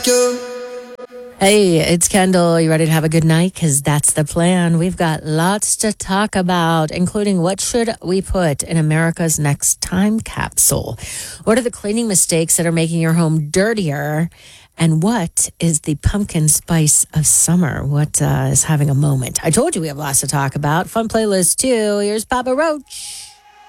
Hey, it's Kendall. You ready to have a good night? Because that's the plan. We've got lots to talk about, including what should we put in America's next time capsule? What are the cleaning mistakes that are making your home dirtier? And what is the pumpkin spice of summer? What is having a moment? I told you we have lots to talk about. Fun playlist, too. Here's Papa Roach.